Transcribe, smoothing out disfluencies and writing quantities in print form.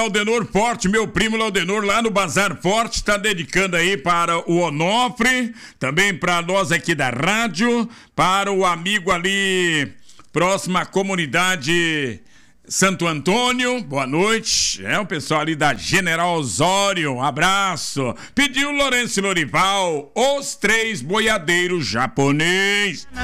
Laudenor Forte, meu primo Laudenor, lá no Bazar Forte, está dedicando aí para o Onofre, também para nós aqui da rádio, para o amigo ali, próxima comunidade Santo Antônio, boa noite, o pessoal ali da General Osório, um abraço. Pediu Lourenço Lorival, os três boiadeiros japonês.